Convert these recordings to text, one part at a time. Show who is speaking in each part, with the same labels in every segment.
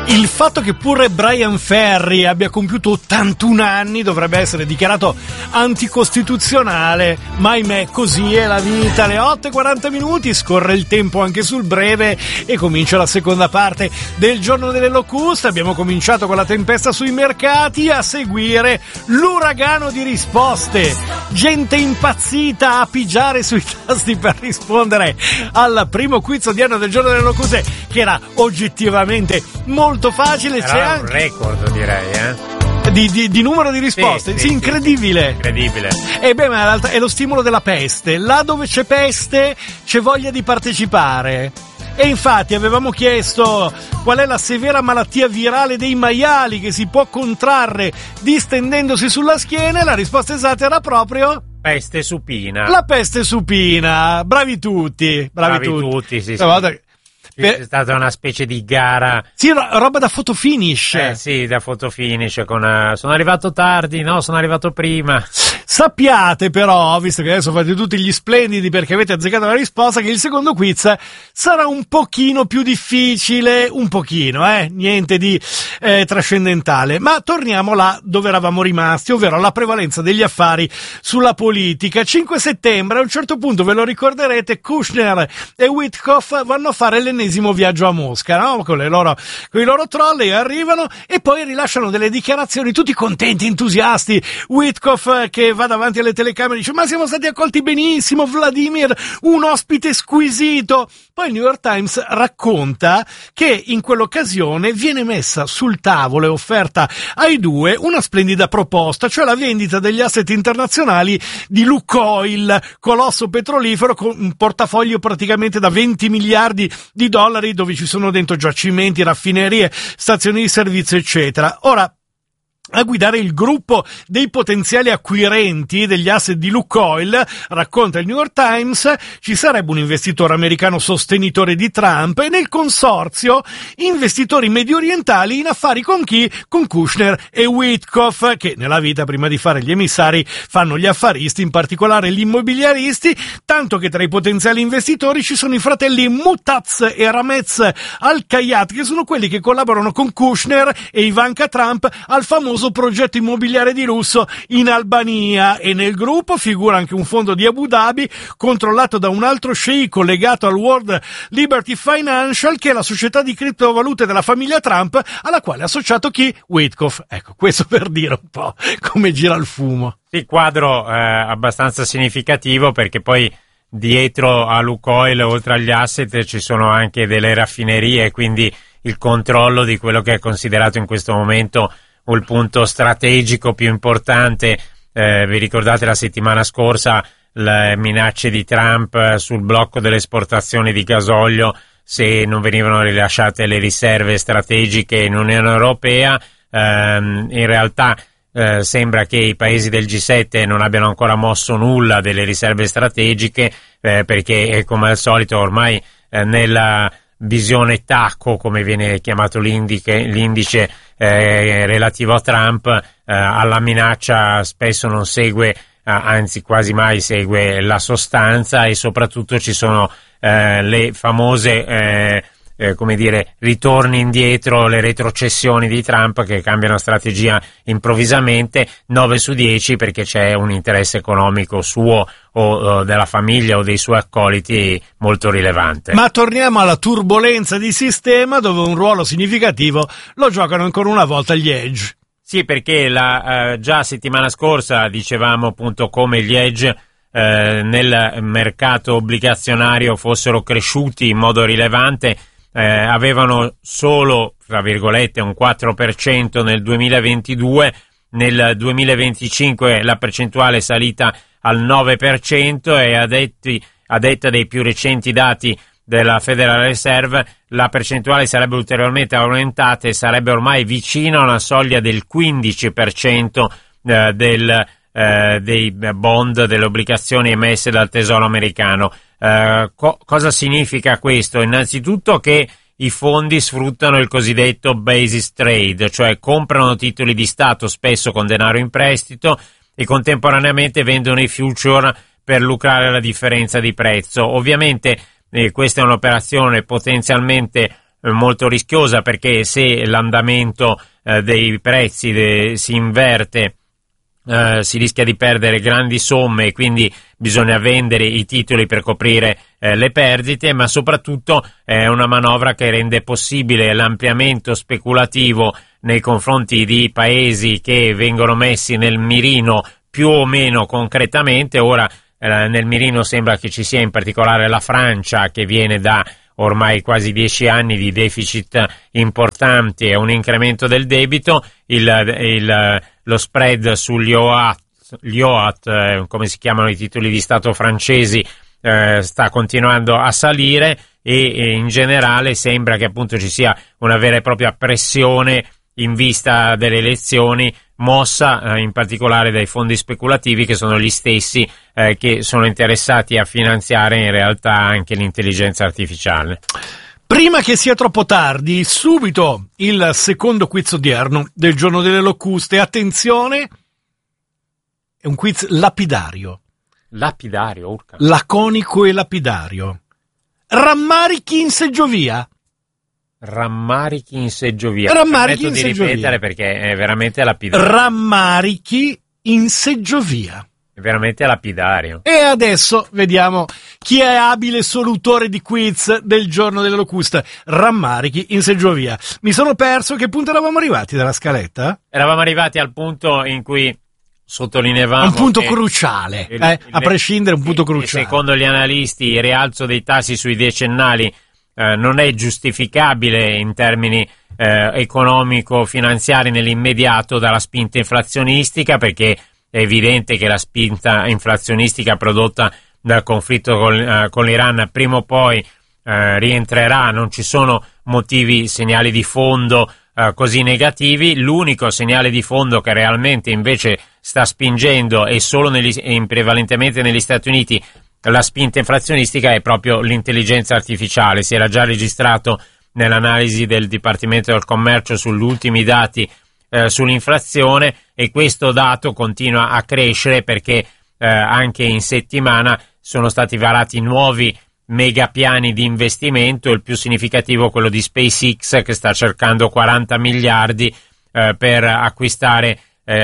Speaker 1: Il fatto che pure Brian Ferry abbia compiuto 81 anni dovrebbe essere dichiarato anticostituzionale, ma ahimè così è la vita. Alle 8:40 scorre il tempo anche sul breve e comincia la seconda parte del giorno delle locuste. Abbiamo cominciato con la tempesta sui mercati, a seguire l'uragano di risposte, gente impazzita a pigiare sui tasti per rispondere al primo quiz odierno del giorno delle locuste, che era oggettivamente molto facile.
Speaker 2: Era
Speaker 1: c'è
Speaker 2: un
Speaker 1: anche
Speaker 2: record, direi,
Speaker 1: di numero di risposte, sì, incredibile.
Speaker 2: Incredibile.
Speaker 1: E beh, ma in realtà è lo stimolo della peste. Là dove c'è peste c'è voglia di partecipare. E infatti avevamo chiesto qual è la severa malattia virale dei maiali che si può contrarre distendendosi sulla schiena, e la risposta esatta era proprio
Speaker 2: Peste supina.
Speaker 1: la peste supina. Bravi tutti, bravi tutti.
Speaker 2: Sì.
Speaker 1: Stavolta-
Speaker 2: C'è stata una specie di gara.
Speaker 1: Sì, roba da fotofinish.
Speaker 2: Sì, da fotofinish con sono arrivato tardi, no, sono arrivato prima.
Speaker 1: Sappiate però, visto che adesso fate tutti gli splendidi perché avete azzeccato la risposta, che il secondo quiz sarà un pochino più difficile, un pochino, niente di trascendentale. Ma torniamo là dove eravamo rimasti, ovvero la prevalenza degli affari sulla politica. 5 settembre, a un certo punto, ve lo ricorderete, Kushner e Witkoff vanno a fare l'ennesimo viaggio a Mosca, no? Con i loro trolley arrivano e poi rilasciano delle dichiarazioni tutti contenti, entusiasti. Witkoff che va davanti alle telecamere dice: ma siamo stati accolti benissimo, Vladimir, un ospite squisito. Poi il New York Times racconta che in quell'occasione viene messa sul tavolo e offerta ai due una splendida proposta, cioè la vendita degli asset internazionali di Lukoil, colosso petrolifero con un portafoglio praticamente da 20 miliardi di dollari, dove ci sono dentro giacimenti, raffinerie, stazioni di servizio, eccetera. Ora, a guidare il gruppo dei potenziali acquirenti degli asset di Lukoil, racconta il New York Times, ci sarebbe un investitore americano sostenitore di Trump e nel consorzio investitori medio orientali in affari con chi? Con Kushner e Witkoff, che nella vita prima di fare gli emissari fanno gli affaristi, in particolare gli immobiliaristi, tanto che tra i potenziali investitori ci sono i fratelli Mutaz e Ramez Al-Kayat, che sono quelli che collaborano con Kushner e Ivanka Trump al famoso progetto immobiliare di lusso in Albania, e nel gruppo figura anche un fondo di Abu Dhabi controllato da un altro sceicco legato al World Liberty Financial, che è la società di criptovalute della famiglia Trump, alla quale è associato chi? Witkoff. Ecco, questo per dire un po' come gira il fumo.
Speaker 2: Sì, quadro abbastanza significativo, perché poi dietro a Lukoil, oltre agli asset, ci sono anche delle raffinerie, quindi il controllo di quello che è considerato in questo momento il punto strategico più importante. Vi ricordate la settimana scorsa le minacce di Trump sul blocco delle esportazioni di gasolio se non venivano rilasciate le riserve strategiche in Unione Europea? In realtà sembra che i paesi del G7 non abbiano ancora mosso nulla delle riserve strategiche, perché come al solito ormai nella visione TACO, come viene chiamato l'indice relativo a Trump, alla minaccia spesso non segue, anzi quasi mai segue la sostanza, e soprattutto ci sono le famose ritorni indietro, le retrocessioni di Trump che cambiano strategia improvvisamente, 9 su 10 perché c'è un interesse economico suo o della famiglia o dei suoi accoliti molto rilevante.
Speaker 1: Ma torniamo alla turbolenza di sistema, dove un ruolo significativo lo giocano ancora una volta gli hedge.
Speaker 2: Sì, perché già settimana scorsa dicevamo appunto come gli hedge nel mercato obbligazionario fossero cresciuti in modo rilevante. Avevano solo, tra virgolette, un 4% nel 2022, nel 2025 la percentuale è salita al 9%, e a detta dei più recenti dati della Federal Reserve la percentuale sarebbe ulteriormente aumentata e sarebbe ormai vicino a una soglia del 15% dei bond, delle obbligazioni emesse dal Tesoro americano. Cosa significa questo? Innanzitutto che i fondi sfruttano il cosiddetto basis trade, cioè comprano titoli di Stato spesso con denaro in prestito e contemporaneamente vendono i future per lucrare la differenza di prezzo. Ovviamente questa è un'operazione potenzialmente molto rischiosa, perché se l'andamento dei prezzi si inverte, si rischia di perdere grandi somme e quindi bisogna vendere i titoli per coprire le perdite, ma soprattutto è una manovra che rende possibile l'ampliamento speculativo nei confronti di paesi che vengono messi nel mirino più o meno concretamente. Ora nel mirino sembra che ci sia in particolare la Francia, che viene da ormai quasi 10 anni di deficit importanti e un incremento del debito. Lo spread sugli OAT, come si chiamano i titoli di Stato francesi, sta continuando a salire e in generale sembra che appunto ci sia una vera e propria pressione in vista delle elezioni, mossa in particolare dai fondi speculativi, che sono gli stessi che sono interessati a finanziare in realtà anche l'intelligenza artificiale.
Speaker 1: Prima che sia troppo tardi, subito il secondo quiz odierno del giorno delle locuste. Attenzione, è un quiz lapidario.
Speaker 2: Lapidario, urca.
Speaker 1: Laconico e lapidario. Rammarichi in seggiovia.
Speaker 2: Rammarichi in seggiovia.
Speaker 1: Rammarichi in
Speaker 2: di
Speaker 1: seggiovia.
Speaker 2: Ripetere perché è veramente lapidario.
Speaker 1: Rammarichi in seggiovia.
Speaker 2: È veramente lapidario.
Speaker 1: E adesso vediamo chi è abile solutore di quiz del giorno delle locuste. Rammarichi in seggiovia. Mi sono perso, che punto eravamo arrivati dalla scaletta?
Speaker 2: Eravamo arrivati al punto in cui sottolineavamo
Speaker 1: un punto cruciale, a prescindere un punto cruciale.
Speaker 2: Secondo gli analisti il rialzo dei tassi sui decennali non è giustificabile in termini economico-finanziari nell'immediato dalla spinta inflazionistica, perché è evidente che la spinta inflazionistica prodotta dal conflitto con l'Iran prima o poi rientrerà. Non ci sono segnali di fondo così negativi. L'unico segnale di fondo che realmente invece sta spingendo, e solo prevalentemente negli Stati Uniti, la spinta inflazionistica è proprio l'intelligenza artificiale. Si era già registrato nell'analisi del Dipartimento del Commercio sugli ultimi dati sull'inflazione, e questo dato continua a crescere perché anche in settimana sono stati varati nuovi megapiani di investimento, il più significativo quello di SpaceX, che sta cercando 40 miliardi per acquistare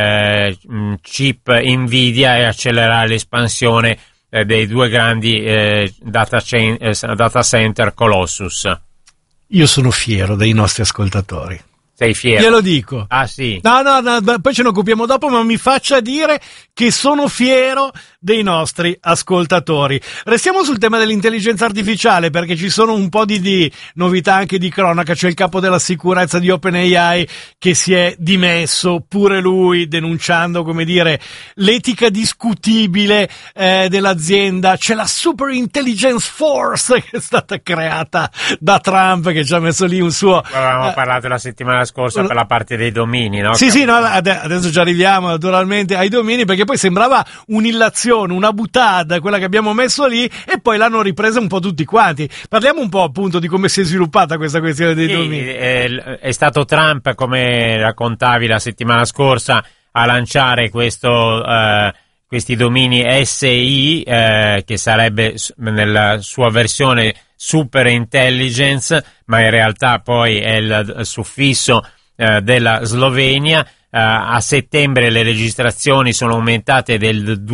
Speaker 2: chip Nvidia e accelerare l'espansione dei due grandi data center Colossus.
Speaker 1: Io sono fiero dei nostri ascoltatori.
Speaker 2: Sei fiero?
Speaker 1: Glielo dico.
Speaker 2: Ah sì?
Speaker 1: No, poi ce ne occupiamo dopo, ma mi faccia dire che sono fiero dei nostri ascoltatori. Restiamo sul tema dell'intelligenza artificiale, perché ci sono un po' di novità anche di cronaca. C'è il capo della sicurezza di OpenAI che si è dimesso, pure lui, denunciando, come dire, l'etica discutibile dell'azienda. C'è la Super Intelligence Force che è stata creata da Trump, che ci ha messo lì un suo...
Speaker 2: Avevamo parlato la settimana scorsa per la parte dei domini, no?
Speaker 1: Sì, no, adesso ci arriviamo naturalmente ai domini, perché poi sembrava un'illazione, una buttata quella che abbiamo messo lì, e poi l'hanno ripresa un po' tutti quanti. Parliamo un po' appunto di come si è sviluppata questa questione dei domini.
Speaker 2: È stato Trump, come raccontavi la settimana scorsa, a lanciare questi domini SI, che sarebbe nella sua versione Super Intelligence, ma in realtà poi è il suffisso della Slovenia. A settembre le registrazioni sono aumentate del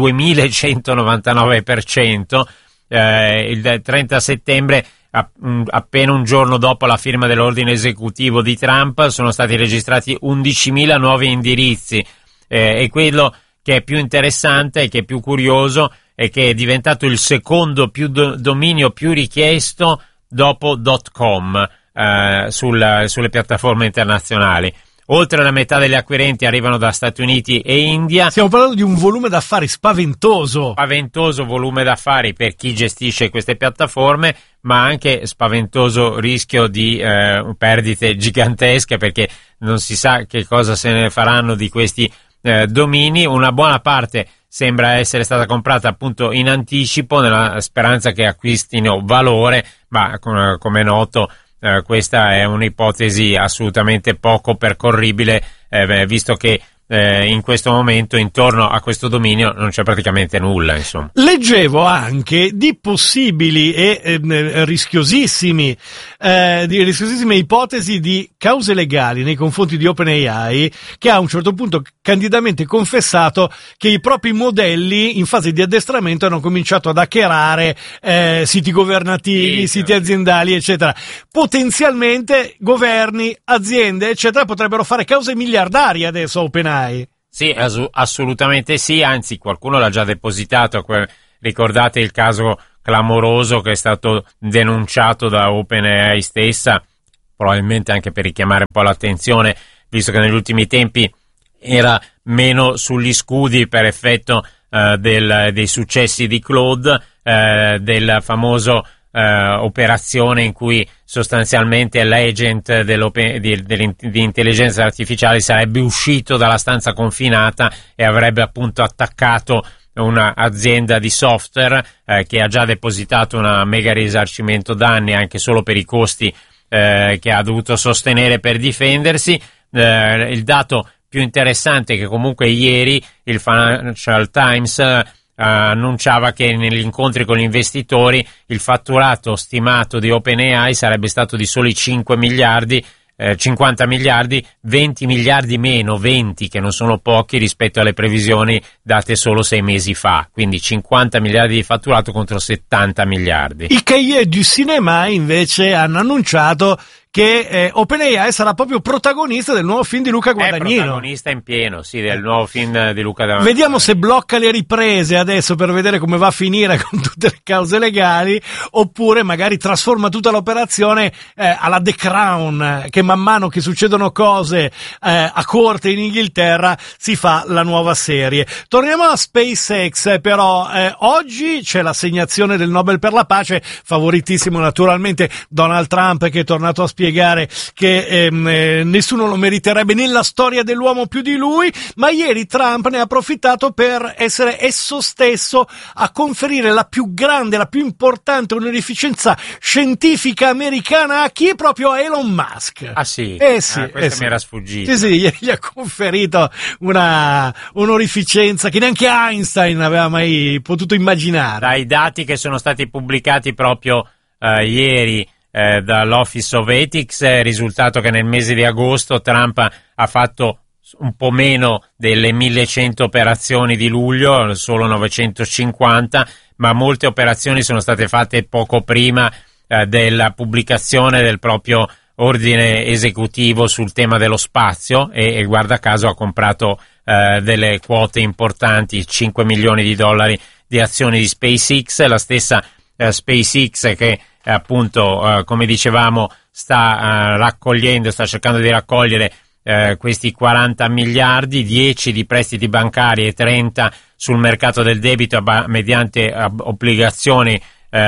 Speaker 2: 2199%, il 30 settembre, appena un giorno dopo la firma dell'ordine esecutivo di Trump, sono stati registrati 11.000 nuovi indirizzi, e quello che è più interessante e che è più curioso è che è diventato il secondo dominio più richiesto dopo .com sulle piattaforme internazionali. Oltre la metà degli acquirenti arrivano da Stati Uniti e India.
Speaker 1: Stiamo parlando di un volume d'affari spaventoso.
Speaker 2: Spaventoso volume d'affari per chi gestisce queste piattaforme, ma anche spaventoso rischio di perdite gigantesche, perché non si sa che cosa se ne faranno di questi domini. Una buona parte sembra essere stata comprata appunto in anticipo, nella speranza che acquistino valore, ma come è noto questa è un'ipotesi assolutamente poco percorribile, visto che in questo momento intorno a questo dominio non c'è praticamente nulla, insomma.
Speaker 1: Leggevo anche di possibili e rischiosissime ipotesi di cause legali nei confronti di OpenAI, che a un certo punto candidamente confessato che i propri modelli in fase di addestramento hanno cominciato ad hackerare siti governativi, siti aziendali, eccetera. Potenzialmente governi, aziende, eccetera, potrebbero fare cause miliardarie adesso a OpenAI.
Speaker 2: Sì, assolutamente sì, anzi qualcuno l'ha già depositato. Ricordate il caso clamoroso che è stato denunciato da OpenAI stessa, probabilmente anche per richiamare un po' l'attenzione, visto che negli ultimi tempi era meno sugli scudi per effetto dei successi di Claude, del famoso operazione in cui sostanzialmente l'agent di intelligenza artificiale sarebbe uscito dalla stanza confinata e avrebbe appunto attaccato un'azienda di software che ha già depositato una mega risarcimento danni anche solo per i costi che ha dovuto sostenere per difendersi. Il dato più interessante è che comunque ieri il Financial Times annunciava che negli incontri con gli investitori il fatturato stimato di OpenAI sarebbe stato di soli 50 miliardi, 20 miliardi meno, 20 che non sono pochi rispetto alle previsioni date solo 6 mesi fa, quindi 50 miliardi di fatturato contro 70 miliardi.
Speaker 1: I Cahiers du Cinéma invece hanno annunciato che OpenAI sarà proprio protagonista del nuovo film di Luca Guadagnino.
Speaker 2: È protagonista in pieno, sì, del nuovo film di Luca Guadagnino.
Speaker 1: Vediamo se blocca le riprese adesso per vedere come va a finire con tutte le cause legali, oppure magari trasforma tutta l'operazione alla The Crown, che man mano che succedono cose a corte in Inghilterra si fa la nuova serie. Torniamo a SpaceX, però oggi c'è l'assegnazione del Nobel per la pace, favoritissimo naturalmente Donald Trump, che è tornato a spiegare che nessuno lo meriterebbe nella storia dell'uomo più di lui, ma ieri Trump ne ha approfittato per essere esso stesso a conferire la più grande, la più importante onorificenza scientifica americana a chi? Proprio a Elon Musk.
Speaker 2: Ah sì?
Speaker 1: Sì,
Speaker 2: questo mi era sfuggito.
Speaker 1: Sì, gli ha conferito una onorificenza che neanche Einstein aveva mai potuto immaginare.
Speaker 2: Dai dati che sono stati pubblicati proprio ieri dall'Office of Ethics è risultato che nel mese di agosto Trump ha fatto un po' meno delle 1100 operazioni di luglio, solo 950, ma molte operazioni sono state fatte poco prima della pubblicazione del proprio ordine esecutivo sul tema dello spazio e guarda caso ha comprato delle quote importanti, 5 milioni di dollari di azioni di SpaceX, la stessa SpaceX che appunto come dicevamo sta cercando di raccogliere questi 40 miliardi, 10 di prestiti bancari e 30 sul mercato del debito mediante obbligazioni,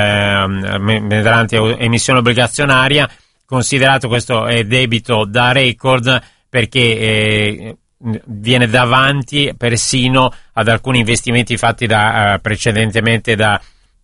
Speaker 2: mediante emissione obbligazionaria. Considerato questo è debito da record perché viene davanti persino ad alcuni investimenti fatti precedentemente da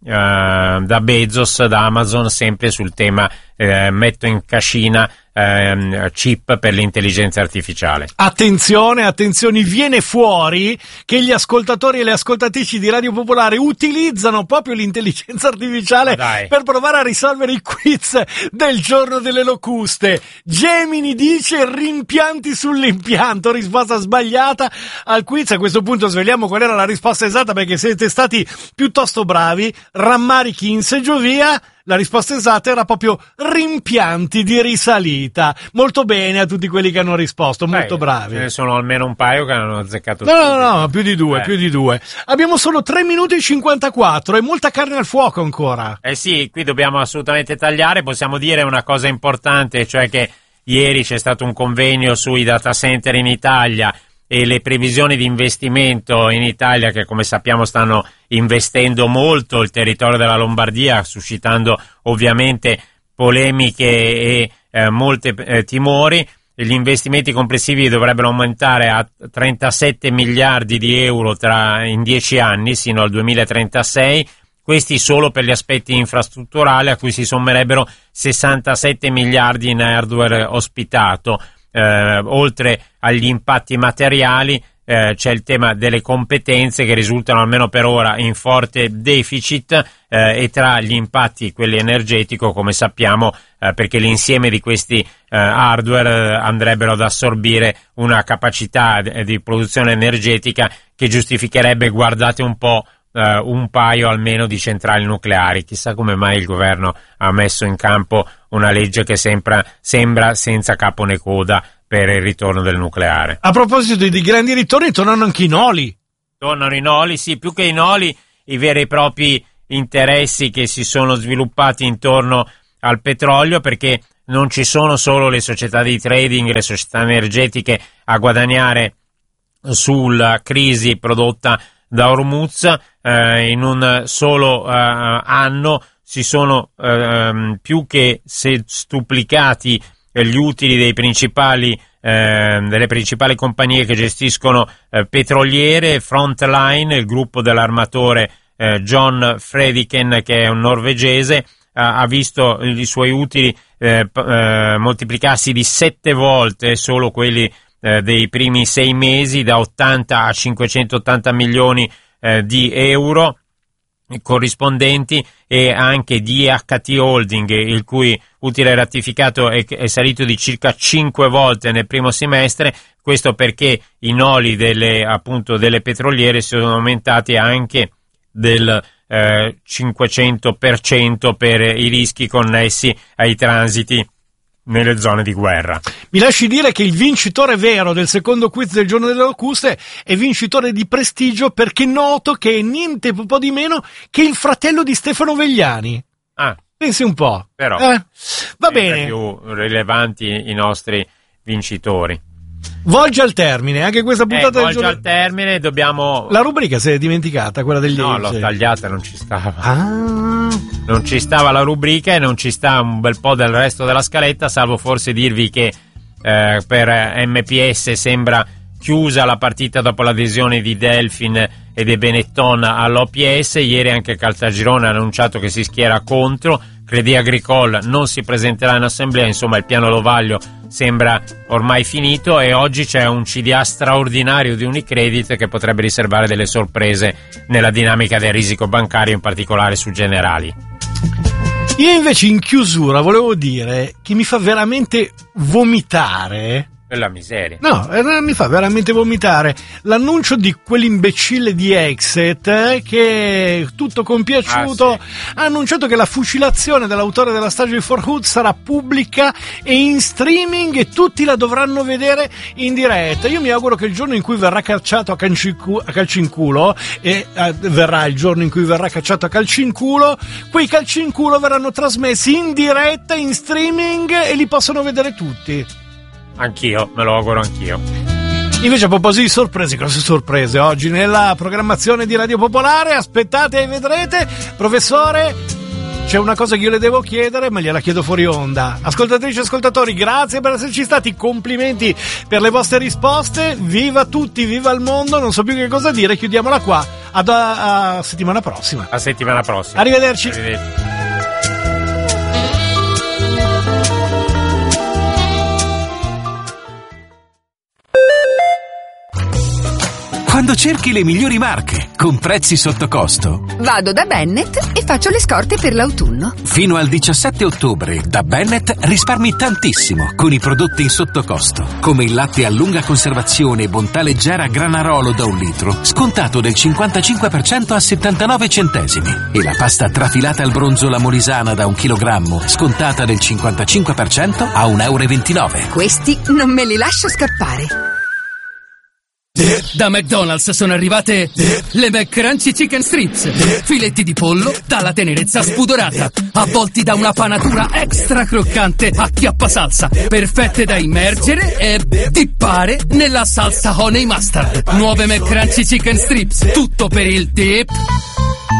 Speaker 2: Bezos, da Amazon, sempre sul tema metto in cascina chip per l'intelligenza artificiale.
Speaker 1: Attenzione, viene fuori che gli ascoltatori e le ascoltatrici di Radio Popolare utilizzano proprio l'intelligenza artificiale per provare a risolvere il quiz del giorno delle locuste. Gemini dice rimpianti sull'impianto, risposta sbagliata al quiz. A questo punto sveliamo qual era la risposta esatta, perché siete stati piuttosto bravi. Rammarichi in seggiovia. La risposta esatta era proprio rimpianti di risalita. Molto bene a tutti quelli che hanno risposto, molto bravi.
Speaker 2: Ce ne sono almeno un paio che hanno azzeccato.
Speaker 1: No, più di due. Abbiamo solo 3 minuti e 54 e molta carne al fuoco ancora.
Speaker 2: Sì, qui dobbiamo assolutamente tagliare. Possiamo dire una cosa importante, cioè che ieri c'è stato un convegno sui data center in Italia e le previsioni di investimento in Italia, che come sappiamo stanno investendo molto il territorio della Lombardia, suscitando ovviamente polemiche e molti timori. Gli investimenti complessivi dovrebbero aumentare a 37 miliardi di euro in 10 anni, sino al 2036. Questi solo per gli aspetti infrastrutturali, a cui si sommerebbero 67 miliardi in hardware ospitato. oltre agli impatti materiali c'è il tema delle competenze che risultano almeno per ora in forte deficit, e tra gli impatti quelli energetico, come sappiamo, perché l'insieme di questi hardware andrebbero ad assorbire una capacità di produzione energetica che giustificherebbe, guardate un po', un paio almeno di centrali nucleari. Chissà come mai il governo ha messo in campo una legge che sembra senza capo né coda per il ritorno del nucleare.
Speaker 1: A proposito di grandi ritorni, tornano anche i noli.
Speaker 2: Tornano i noli, sì, più che i noli, i veri e propri interessi che si sono sviluppati intorno al petrolio, perché non ci sono solo le società di trading, le società energetiche a guadagnare sulla crisi prodotta da Hormuz. In un solo anno si sono più che stuplicati gli utili delle principali compagnie che gestiscono petroliere. Frontline, il gruppo dell'armatore John Fredriken, che è un norvegese, ha visto i suoi utili moltiplicarsi di 7 volte, solo quelli dei primi 6 mesi, da 80 a 580 milioni di euro corrispondenti, e anche DHT Holding, il cui utile ratificato è salito di circa 5 volte nel primo semestre. Questo perché i noli delle petroliere sono aumentati anche del 500% per i rischi connessi ai transiti nelle zone di guerra.
Speaker 1: Mi lasci dire che il vincitore vero del secondo quiz del giorno delle locuste è vincitore di prestigio, perché noto che è niente po' di meno che il fratello di Stefano Vegliani. Pensi un po'.
Speaker 2: Però
Speaker 1: va bene.
Speaker 2: Più rilevanti i nostri vincitori.
Speaker 1: Volge al termine anche questa puntata del giorno.
Speaker 2: Al termine, dobbiamo.
Speaker 1: La rubrica si è dimenticata, quella degli
Speaker 2: No, l'ho tagliata, non ci stava.
Speaker 1: Non
Speaker 2: ci stava la rubrica e non ci sta un bel po' del resto della scaletta, salvo forse dirvi che per MPS sembra chiusa la partita dopo l'adesione di Delfin e De Benetton all'OPS. Ieri anche Caltagirone ha annunciato che si schiera contro. Crédit Agricole non si presenterà in assemblea. Insomma, il piano Lovaglio sembra ormai finito, e oggi c'è un CDA straordinario di Unicredit che potrebbe riservare delle sorprese nella dinamica del risico bancario, in particolare su Generali.
Speaker 1: Io invece in chiusura volevo dire che mi fa veramente vomitare.
Speaker 2: Quella miseria.
Speaker 1: No, mi fa veramente vomitare l'annuncio di quell'imbecille di Exit, che tutto compiaciuto ha annunciato che la fucilazione dell'autore della strage di Fort Hood sarà pubblica e in streaming, e tutti la dovranno vedere in diretta. Io mi auguro che il giorno in cui verrà cacciato a calci in culo, e verrà il giorno in cui verrà cacciato a calci in culo, quei calci in culo verranno trasmessi in diretta, in streaming, e li possono vedere tutti.
Speaker 2: Anch'io, me lo auguro anch'io.
Speaker 1: Invece, a proposito di sorprese, grosse sorprese oggi nella programmazione di Radio Popolare. Aspettate e vedrete. Professore, c'è una cosa che io le devo chiedere, ma gliela chiedo fuori onda. Ascoltatrici e ascoltatori, grazie per esserci stati, complimenti per le vostre risposte. Viva tutti, viva il mondo, non so più che cosa dire, chiudiamola qua. A settimana prossima.
Speaker 2: A settimana prossima.
Speaker 1: Arrivederci.
Speaker 3: Quando cerchi le migliori marche con prezzi sotto costo,
Speaker 4: vado da Bennett e faccio le scorte per l'autunno.
Speaker 3: Fino al 17 ottobre da Bennett risparmi tantissimo con i prodotti in sottocosto, come il latte a lunga conservazione Bontà Leggera Granarolo da 1 litro, scontato del 55% a 79 centesimi, e la pasta trafilata al bronzo La Molisana da 1 chilogrammo, scontata del 55% a 1,29 euro.
Speaker 4: Questi non me li lascio scappare.
Speaker 5: Da McDonald's sono arrivate le McCrunchy Chicken Strips, filetti di pollo dalla tenerezza spudorata, avvolti da una panatura extra croccante a chiappasalsa, perfette da immergere e dippare nella salsa honey mustard. Nuove McCrunchy Chicken Strips, tutto per il dip